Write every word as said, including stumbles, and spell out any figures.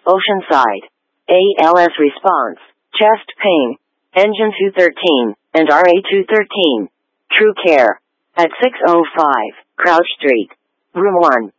Oceanside. A L S response, chest pain, engine two thirteen, and R A two thirteen. True Care. At six oh five, Crouch Street. Room one.